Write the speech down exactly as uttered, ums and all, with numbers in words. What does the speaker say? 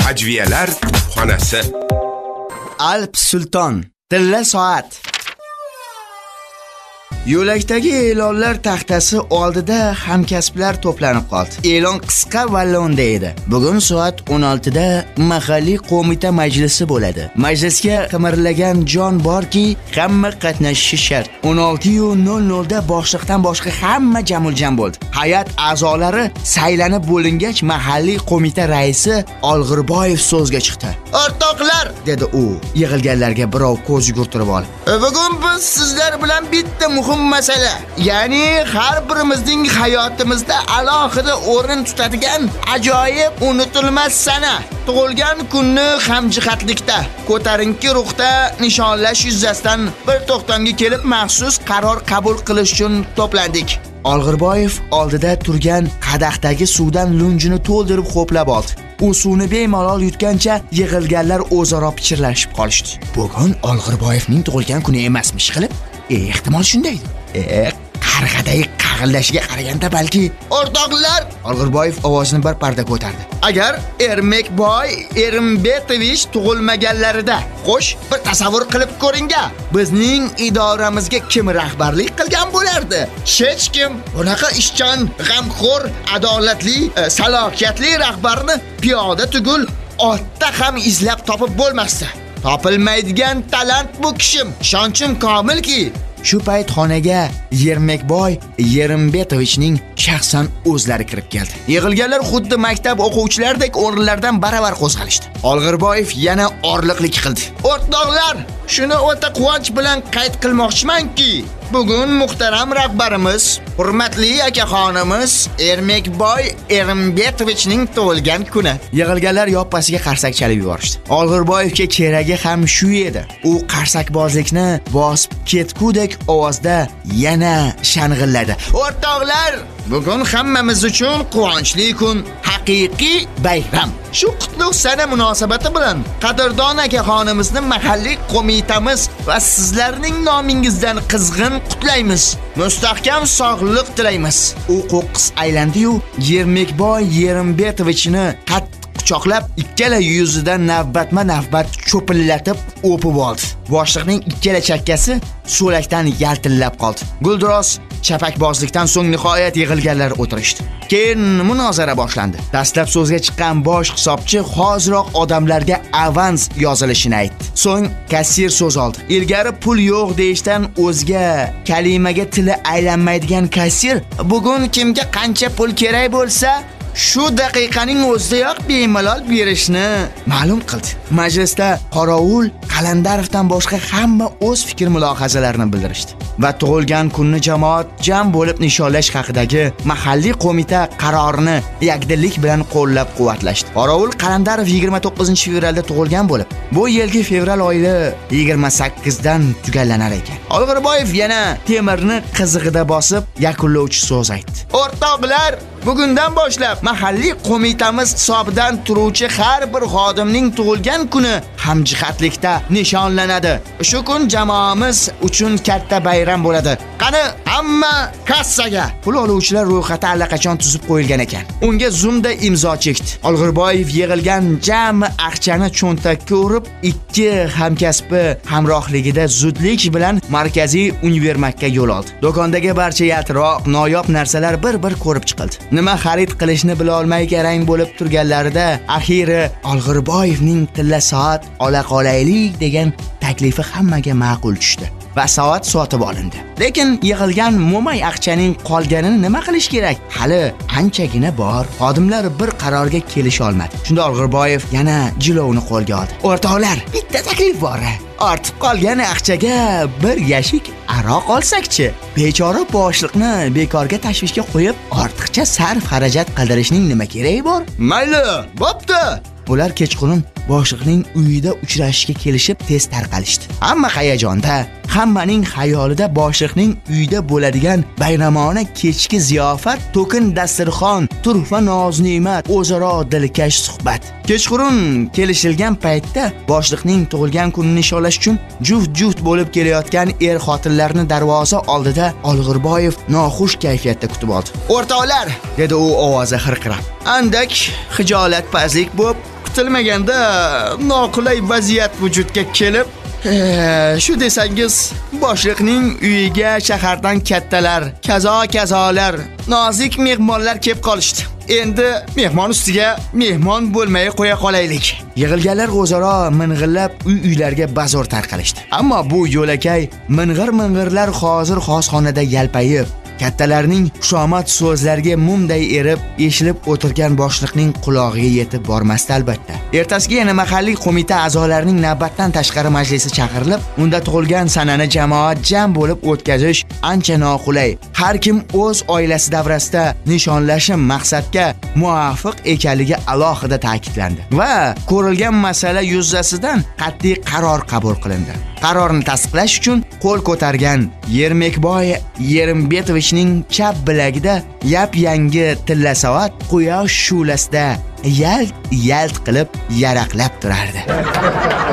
Hajviyalar xonasi. Alp Sulton Tilla soat. Yo'lakdagi e'lonlar taxtasi oldida hamkasblar to'planib qoldi. E'lon qisqa va lo'nda edi. Bugun soat o'n oltida mahalliy qo'mita majlisi bo'ladi. Majlisga qimirlagan jon borki, hamma qatnashishi shart. o'n olti nol nol da boshliqdan boshqa hamma jamul-jam bo'ldi. Hay'at a'zolari saylanib bo'lingach, mahalliy qo'mita raisi Olg'irboyev so'zga chiqdi. "O'rtoqlar", dedi u, yig'ilganlarga birov ko'z yugurtirib olib. "Bugun biz sizlar bilan bitta muhim masala, ya'ni har birimizning hayotimizda alohida o'rin tutadigan ajoyib unutilmas sana, tug'ilgan kunni hamjihatlikda, ko'tarinki ruhda nishonlash yuzasidan bir to'xtamga kelib maxsus qaror qabul qilish uchun to'plandik." Olg'irboyev oldida turgan qadahdagi suvdan lunjini to'ldirib xo'plab oldi. U suvni bemalol yutgancha yig'ilganlar o'zaro pichirlashib qolishdi. Bugun Olg'irboyevning tug'ilgan kuni emasmish qilib, e, ehtimol shundaydi. E, qarg'adagi qag'illashiga qaraganda balki. "O'rtoqlar", Olg'irboyev ovozini bir parda ko'tardi. "Agar Ermekboy Erimbetovich tug'ilmaganlarida, xo'sh, bir tasavvur qilib ko'ringa, bizning idoramizga kim rahbarlik qilgan bo'lardi? Hech kim. Bunaqa ishchan, g'amxo'r, adolatli, salohiyatli rahbarni piyoda tugul otda ham izlab topib bo'lmasdi. Topilmaydigan talant bu kishim. Ishonchim komilki." Shu payt xonaga Yermekboy Yerimbetovichning shaxsan o'zlari kirib keldi. Yig'ilganlar xuddi maktab o'quvchilaridek o'rinlardan baravar qo'zg'alishdi. Olg'irboyev yana orliqlik qildi. "O'rtoqlar, shuni o'ta quvonch bilan qayd qilmoqchimanki, bugun muhtaram rahbarimiz, hurmatli akaxonimiz Ermekboy Erimbetovichning tug'ilgan kuni." Yig'ilganlar yoppasiga qarsak chalib yuborishdi. Olg'irboyevga keragi ham shu edi. U qarsakbozlikni bosib ketgudek ovozda yana shang'illadi. "O'rtoqlar, bugun hammamiz uchun quvonchli kun, haqiqiy bayram. Shu qutlug' sana munosabati bilan qadrdon akaxonimizni mahalliy qo'mitamiz va sizlarning nomingizdan qizg'in qutlaymiz. Mustahkam sog'lik tilaymiz." U qo'qqis aylandi-yu, Yermekboy Yerimbetovichni qattiq quchoqlab, ikkala yuzidan navbatma-navbat cho'pillatib o'pib oldi. Boshliqning ikkala chakkasi so'lakdan yaltillab qoldi. Guldiroz chapakbozlikdan so'ng nihoyat yig'ilganlar o'tirishdi. Keyin munozara boshlandi. Dastlab so'zga chiqqan bosh hisobchi hoziroq odamlarga avans yozilishini aytdi. So'ng kassir so'z oldi. Ilgari pul yo'q deyishdan o'zga kalimaga tili aylanmaydigan kassir bugun kimga qancha pul kerak bo'lsa, shu daqiqaning o'zidayoq bemalol berishni ma'lum qildi. Majlisda qorovul Qalandarovdan boshqa hamma o'z fikr mulohazalarini bildirishdi va tug'ilgan kunni jamoat jam bo'lib nishonlash haqidagi mahalliy qo'mita qarorini yakdillik bilan qo'llab-quvvatlashdi. Qorovul Qalandarov yigirma to'qqizinchi fevralda tug'ilgan bo'lib, bu yilgi fevral oyi yigirma sakkizdan tugallanar ekan. Olg'irboyev yana temirni qizig'ida bosib yakunlovchi so'z aytdi. "O'rtoqlar, bugundan boshlab mahalliy qo'mitamiz hisobidan turuvchi har bir xodimning tug'ilgan kuni hamjihatlikda nishonlanadi. Shu kun jamoamiz uchun katta bayram bo'ladi. Qani, hamma kassaga." Pul oluvchilar ro'yxati allaqachon tuzib qo'yilgan ekan. Unga zumda imzo chekdi. Olg'irboyev yig'ilgan jami aqchani cho'ntakka urib, ikki hamkasbi hamrohligida zudlik bilan markaziy univermakka yo'l oldi. Do'kondagi barcha yaltiroq, noyob narsalar bir-bir ko'rib chiqildi. Nima xarid qilishni bila olmay garang bo'lib turganlarida axiri Olg'irboyevning tilla soat ola qolaylik degan taklifi hammaga ma'qul tushdi va soat sotib olindi. Lekin yig'ilgan mo'may aqchaning qolganini nima qilish kerak? Hali anchagina bor. Xodimlar bir qarorga kelisha olmadi. Shunda Olg'irboyev yana jilovni qo'lga oldi. "O'rtoqlar, bitta taklif bor. Ortib qolgan aqchaga bir yashik aroq olsak-chi? Bechora boshliqni bekorga tashvishga qo'yib, ortiqcha sarf xarajat qildirishning nima keragi bor?" "Mayli, bo'pti." Ular kechqurun boshliqning uyida uchrashishga kelishib tez tarqalishdi. Hamma hayajonda, hammaning xayolida boshliqning uyida bo'ladigan bayramona kechki ziyofat, to'kin dasturxon, turfa noz-ne'mat, o'zaro dilkash suhbat. Kechqurun kelishilgan paytda boshliqning tug'ilgan kunini nishonlash uchun juft-juft bo'lib kelayotgan er-xotinlarni darvoza oldida Olg'irboyev noxush kayfiyatda kutib oldi. "O'rtoqlar", dedi u ovozi xirqirab. "Andak xijolatpazlik bo'lib kutilmaganda noqulay vaziyat vujudga kelib, shu desangiz, boshliqning uyiga shahardan kattalar, kazo-kazolar, nozik mehmonlar kelib qolishdi. Endi mehmon ustiga mehmon bo'lmay qo'ya qolaylik. Yig'ilganlar o'zaro ming'illab uy-uylarga bazor tarqalishdi. Ammo bu yo'lakay ming'ir-ming'irlar hozir xosxonada yalpayib, kattalarning xushomad so'zlariga mumday erib, eshilib o'tirgan boshliqning qulog'iga yetib bormasdi albatta. Ertasiga yana mahalliy qo'mita a'zolarining navbatdan tashqari majlisi chaqirilib, unda tug'ilgan sanani jamoat jam bo'lib o'tkazish ancha noqulay. Har kim o'z oilasi davrasida nishonlashi maqsadga muvofiq ekanligi alohida ta'kidlandi va ko'rilgan masala yuzasidan qat'iy qaror qabul qilindi. Qarorni tasdiqlash uchun qo'l ko'targan Yermekboy Yerimbetovich chap bilagida yap-yangi tilla soat quyosh shulasida yalt-yalt qilib yaraqlab turardi.